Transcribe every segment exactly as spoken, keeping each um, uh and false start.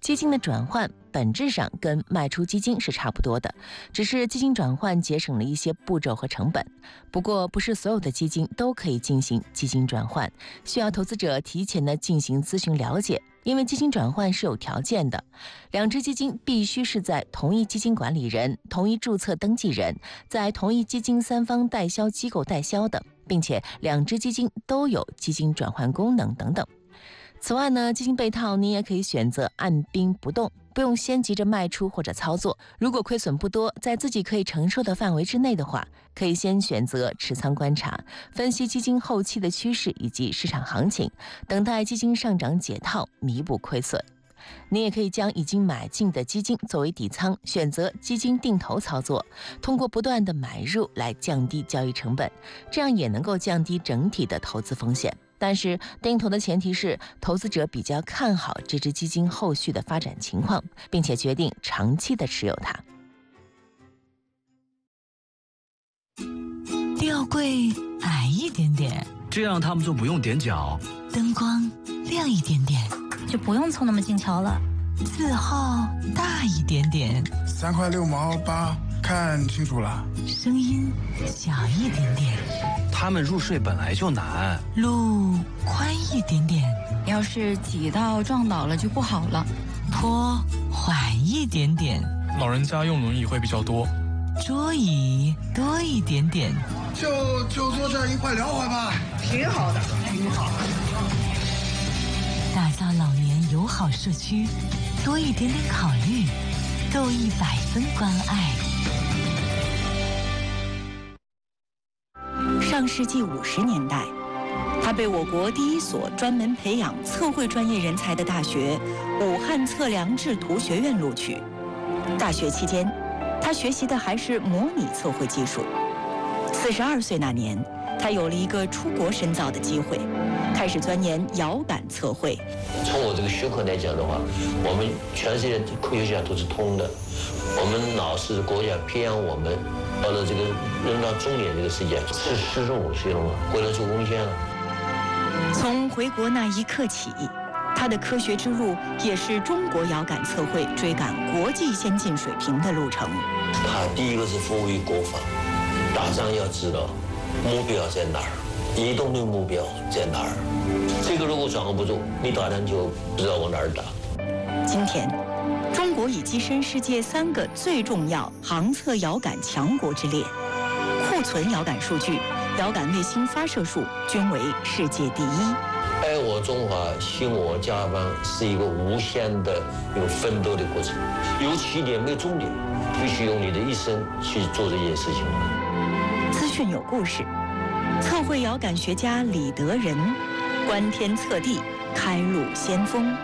基金的转换本质上跟卖出基金是差不多的，只是基金转换节省了一些步骤和成本。不过，不是所有的基金都可以进行基金转换，需要投资者提前的进行咨询了解。因为基金转换是有条件的，两只基金必须是在同一基金管理人、同一注册登记人、在同一基金三方代销机构代销的，并且两只基金都有基金转换功能等等。此外呢，基金被套您也可以选择按兵不动，不用先急着卖出或者操作。如果亏损不多，在自己可以承受的范围之内的话，可以先选择持仓观察，分析基金后期的趋势以及市场行情，等待基金上涨解套，弥补亏损。您也可以将已经买进的基金作为底仓，选择基金定投操作，通过不断的买入来降低交易成本，这样也能够降低整体的投资风险。但是定投的前提是投资者比较看好这只基金后续的发展情况，并且决定长期的持有它。 吊柜矮一点点， 这样他们就不用踮脚。 灯光亮一点点， 就不用凑那么近瞧了。 字号大一点点， 三块六毛八，看清楚了。 声音小一点点， 他们入睡本来就难。 路宽一点点， 要是挤到撞倒了就不好了。 坡缓一点点， 老人家用轮椅会比较多。 桌椅多一点点， 就就坐这儿一块聊会吧，挺好的，挺好的。 打造老年友好社区，多一点点考虑，够一百分关爱。 上世纪五十年代，他被我国第一所专门培养测绘专业人才的大学——武汉测量制图学院录取。大学期间，他学习的还是模拟测绘技术。四十二岁那年，他有了一个出国深造的机会，开始钻研遥感测绘。 从我这个学科来讲的话，我们全世界科学家都是通的。我们老师国家培养我们，到了这个人到中年这个时间，是四十五岁了嘛，回来做贡献了。 从回国那一刻起，他的科学之路也是中国遥感测绘追赶国际先进水平的路程。 他第一个是服务于国防，打仗要知道目标在哪儿，移动的目标在哪儿。这个如果掌握不住，你打仗就不知道往哪儿打。 今天，中国已跻身世界三个最重要航测遥感强国之列，库存遥感数据、遥感卫星发射数均为世界第一。 爱我中华，兴我家邦是一个无限的一个奋斗的过程，有起点没有终点，必须用你的一生去做这件事情。 资讯有故事，测绘遥感学家李德仁观天测地，开路先锋。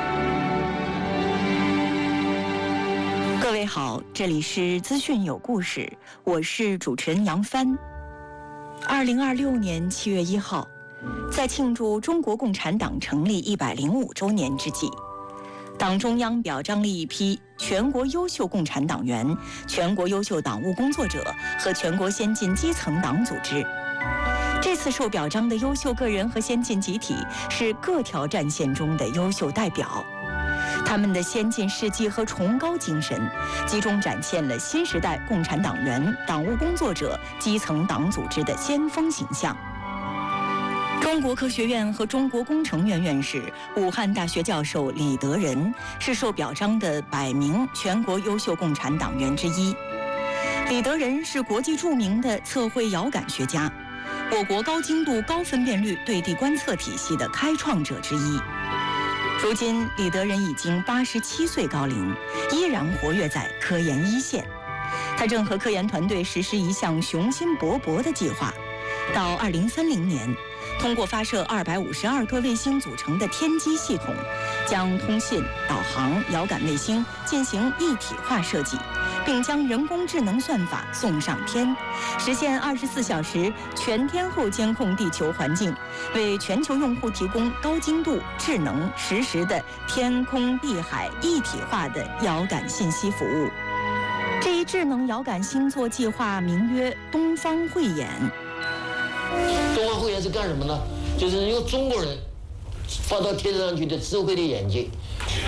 各位好，这里是资讯有故事，我是主持人杨帆。二零二六年七月一号，在庆祝中国共产党成立一百零五周年之际，党中央表彰了一批全国优秀共产党员、全国优秀党务工作者和全国先进基层党组织。这次受表彰的优秀个人和先进集体是各条战线中的优秀代表，他们的先进事迹和崇高精神，集中展现了新时代共产党员、党务工作者、基层党组织的先锋形象。中国科学院和中国工程院院士、武汉大学教授李德仁是受表彰的百名全国优秀共产党员之一。李德仁是国际著名的测绘遥感学家，我国高精度、高分辨率对地观测体系的开创者之一。如今，李德仁已经八十七岁高龄，依然活跃在科研一线。他正和科研团队实施一项雄心勃勃的计划，到二零三零年，通过发射二百五十二个卫星组成的天基系统，将通信、导航、遥感卫星进行一体化设计，并将人工智能算法送上天，实现二十四小时全天候监控地球环境，为全球用户提供高精度、智能、实时的天空地海一体化的遥感信息服务。这一智能遥感星座计划名曰“东方慧眼”。 东方慧眼是干什么呢？就是用中国人放到天上去的智慧的眼睛，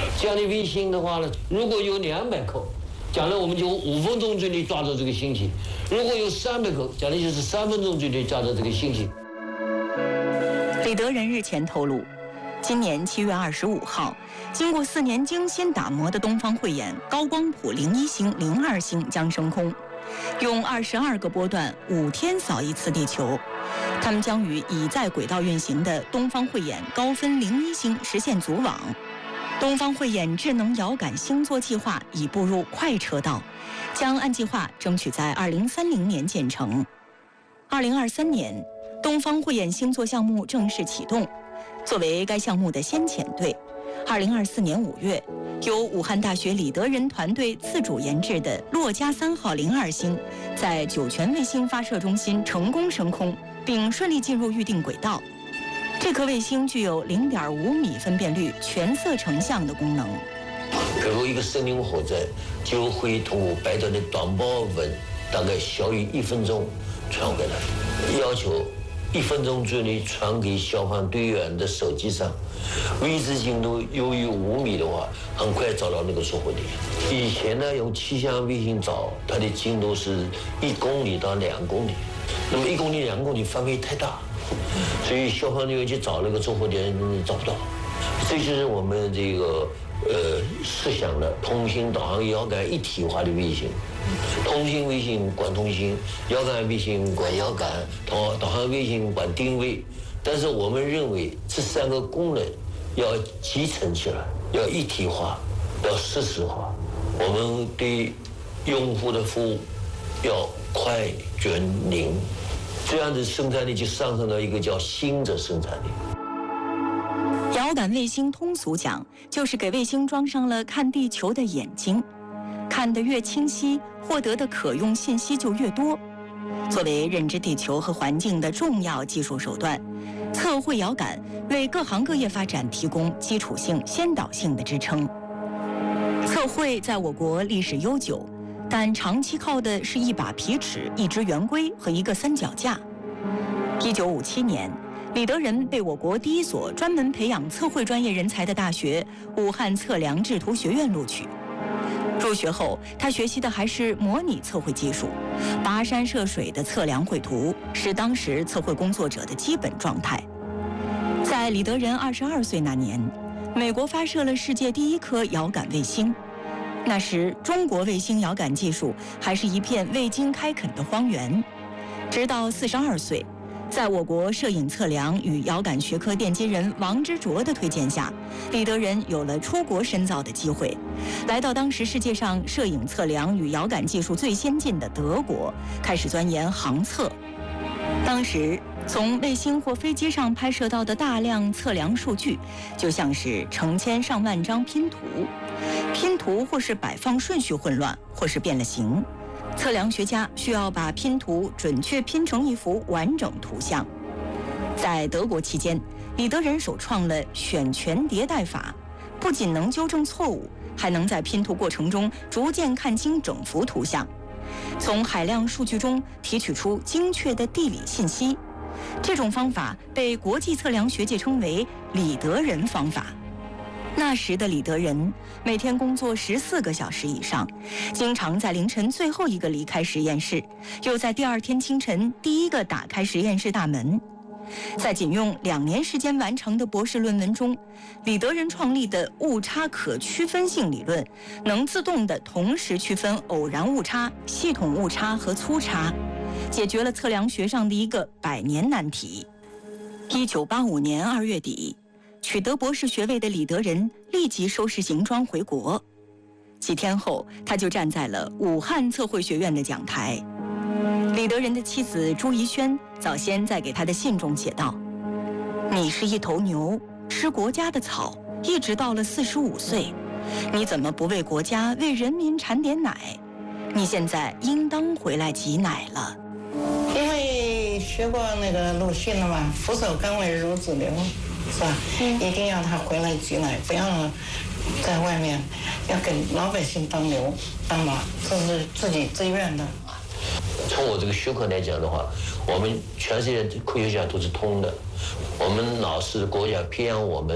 这样的卫星的话呢，如果有两百颗，将来我们就五分钟之内抓到这个星体；如果有三百颗，将来就是三分钟之内抓到这个星体。 李德仁日前透露，今年七月二十五号，经过四年精心打磨的东方慧眼高光谱零一星、零二星将升空，用二十二个波段五天扫一次地球。他们将与已在轨道运行的东方慧眼高分零一星实现组网。东方慧眼智能遥感星座计划已步入快车道，将按计划争取在二零三零年建成。二零二三年，东方慧眼星座项目正式启动。作为该项目的先遣队，二零二四年五月，由武汉大学李德仁团队自主研制的洛迦三号零二星，在酒泉卫星发射中心成功升空，并顺利进入预定轨道。这颗卫星具有零点五米分辨率全色成像的功能。 比如一个森林火灾，就会通过白短的短波纹，大概小于一分钟传回来，要求一分钟之内传给消防队员的手机上，位置精度优于五米的话，很快找到那个着火点。以前呢，用气象卫星找，它的精度是一公里到两公里，那么一公里、两公里范围太大，所以消防队员去找那个着火点找不到。这就是我们这个呃设想的通信导航遥感一体化的卫星。通信卫星管通信，遥感卫星管遥感，导导航卫星管定位。但是我们认为这三个功能要集成起来，要一体化，要实时化。我们对用户的服务要快、准、灵，这样子生产力就上升到一个叫新的生产力。 遥感卫星通俗讲，就是给卫星装上了看地球的眼睛，看得越清晰，获得的可用信息就越多。作为认知地球和环境的重要技术手段，测绘遥感为各行各业发展提供基础性、先导性的支撑。测绘在我国历史悠久，但长期靠的是一把皮尺、一只圆规和一个三脚架。一九五七年，李德仁被我国第一所专门培养测绘专业人才的大学武汉测量制图学院录取。入学后，他学习的还是模拟测绘技术，跋山涉水的测量绘图是当时测绘工作者的基本状态。在李德仁二十二岁那年，美国发射了世界第一颗遥感卫星。那时，中国卫星遥感技术还是一片未经开垦的荒原。直到四十二岁，在我国摄影测量与遥感学科奠基人王之卓的推荐下，李德仁有了出国深造的机会，来到当时世界上摄影测量与遥感技术最先进的德国，开始钻研航测。当时从卫星或飞机上拍摄到的大量测量数据，就像是成千上万张拼图，拼图或是摆放顺序混乱，或是变了形。测量学家需要把拼图准确拼成一幅完整图像。在德国期间，李德仁首创了选权迭代法，不仅能纠正错误，还能在拼图过程中逐渐看清整幅图像，从海量数据中提取出精确的地理信息。这种方法被国际测量学界称为李德仁方法。那时的李德仁每天工作十四个小时以上，经常在凌晨最后一个离开实验室，又在第二天清晨第一个打开实验室大门。在仅用两年时间完成的博士论文中，李德仁创立的误差可区分性理论能自动地同时区分偶然误差、系统误差和粗差，解决了测量学上的一个百年难题。一九八五年二月底，取得博士学位的李德仁立即收拾行装回国。几天后，他就站在了武汉测绘学院的讲台。李德仁的妻子朱怡轩早先在给他的信中写道：“你是一头牛，吃国家的草，一直到了四十五岁，你怎么不为国家、为人民产点奶？你现在应当回来挤奶了。” 因为学过那个鲁迅的嘛，“俯首甘为孺子牛”，是吧？嗯、一定要他回来挤奶，不要在外面，要给老百姓当牛当马，这是自己自愿的。 从我这个学科来讲的话，我们全世界科学家都是通的。我们老师国家培养我们，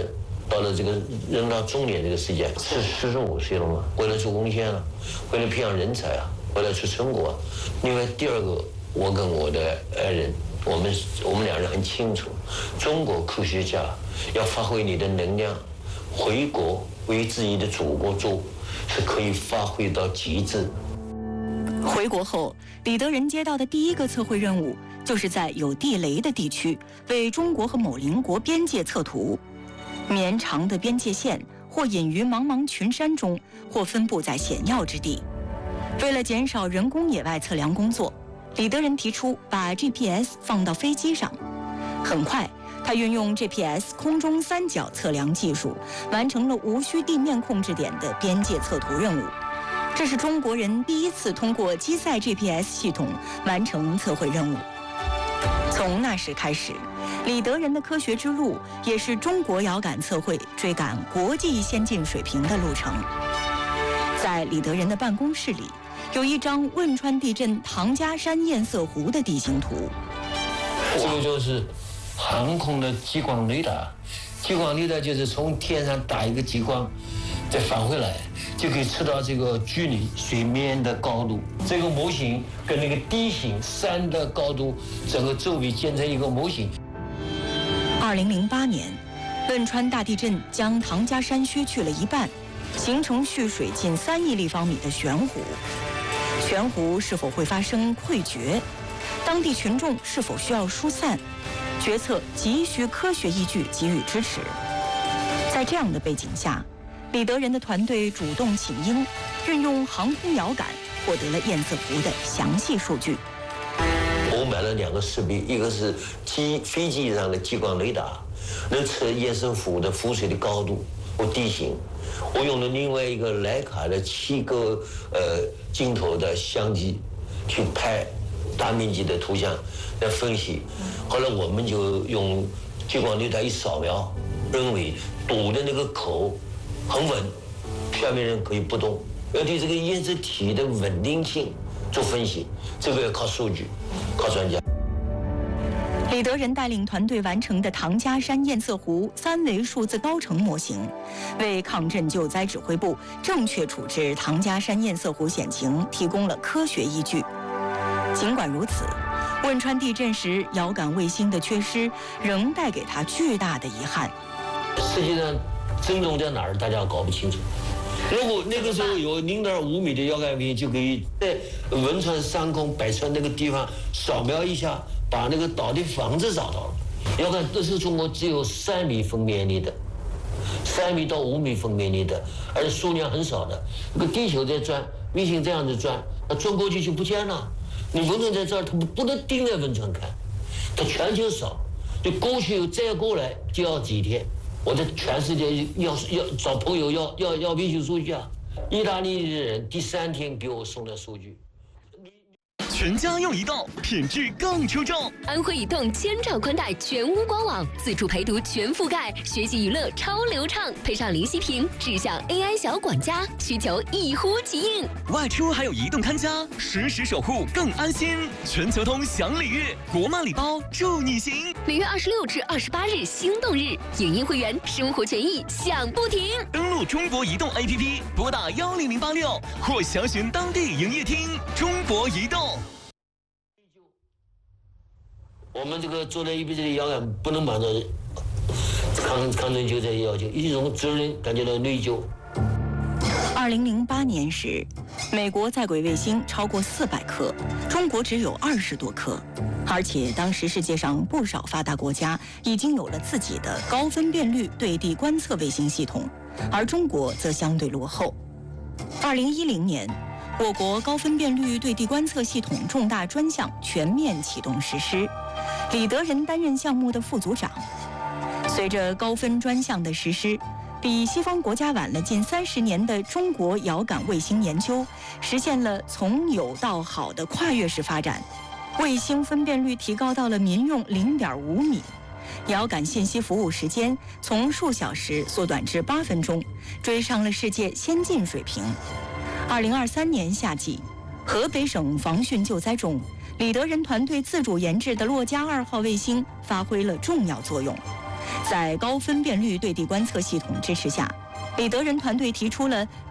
到了这个人到中年这个时间，是四十五岁了嘛，回来做贡献了，回来培养人才啊，回来出成果啊。另外第二个，我跟我的爱人，我们我们两人很清楚，中国科学家要发挥你的能量，回国为自己的祖国做，是可以发挥到极致。 回国后，李德仁接到的第一个测绘任务，就是在有地雷的地区为中国和某邻国边界测图。绵长的边界线或隐于茫茫群山中，或分布在险要之地。为了减少人工野外测量工作，李德仁提出把 G P S 放到飞机上。很快，他运用 G P S 空中三角测量技术，完成了无需地面控制点的边界测图任务。这是中国人第一次通过机赛 G P S 系统完成测绘任务。从那时开始，李德仁的科学之路也是中国遥感测绘追赶国际先进水平的路程。在李德仁的办公室里，有一张汶川地震唐家山堰塞湖的地形图。 这个就是航空的激光雷达，激光雷达就是从天上打一个激光，再返回来，就可以测到这个距离水面的高度。这个模型跟那个地形山的高度，整个周围建成一个模型。 二零零八年，汶川大地震将唐家山削去了一半，形成蓄水近三亿立方米的悬湖。悬湖是否会发生溃决？当地群众是否需要疏散？决策急需科学依据给予支持。在这样的背景下，李德仁的团队主动请缨，运用航空遥感获得了堰塞湖的详细数据。 我买了两个设备，一个是机飞机上的激光雷达，能测堰塞湖的浮水的高度和地形。我用了另外一个徕卡的七个呃镜头的相机去拍大面积的图像来分析。后来我们就用激光雷达一扫描，认为堵的那个口很稳，下面人可以不动。要对这个堰塞体的稳定性做分析，这个要靠数据，靠专家。 李德仁带领团队完成的唐家山堰塞湖三维数字高程模型，为抗震救灾指挥部正确处置唐家山堰塞湖险情提供了科学依据。尽管如此，汶川地震时遥感卫星的缺失仍带给他巨大的遗憾。 实际上，震动在哪儿，大家搞不清楚。如果那个时候有零点五米的遥感卫星，就可以在汶川上空百川那个地方扫描一下，把那个倒的房子找到了。遥感都是中国只有三米分辨率的，三米到五米分辨率的，而且数量很少的。那个地球在转，卫星这样子转，它转过去就不见了。你汶川在这儿，它不能盯在汶川看，它全球扫，就过去再过来就要几天。我在全世界要要找朋友要要要维修数据啊！意大利的人第三天给我送了数据。 全家用移动，品质更出众。 安徽移动千兆宽带全屋官网，自主陪读全覆盖，学习娱乐超流畅，配上零息屏，智享 A I 小管家，需求一呼即应。 外出还有移动看家，实时守护更安心。全球通享礼遇，国漫礼包祝你行。 每月二十六至二十八日心动日，影音会员生活权益享不停。 登录中国移动 A P P， 拨打幺零零八六或详询当地营业厅。中国移动。 我们这个做了一辈子的遥感，不能满足抗抗震救灾要求，一种责任感觉到内疚。 二零零八年时，美国在轨卫星超过四百颗，中国只有二十多颗，而且当时世界上不少发达国家已经有了自己的高分辨率对地观测卫星系统，而中国则相对落后。二零一零年，我国高分辨率对地观测系统重大专项全面启动实施，李德仁担任项目的副组长。随着高分专项的实施，比西方国家晚了近三十年的中国遥感卫星研究，实现了从有到好的跨越式发展。卫星分辨率提高到了民用零点五米，遥感信息服务时间从数小时缩短至八分钟，追上了世界先进水平。二零二三年夏季，河北省防汛救灾中，李德仁团队自主研制的洛家二号卫星发挥了重要作用。 在高分辨率对地观测系统支持下，李德仁团队提出了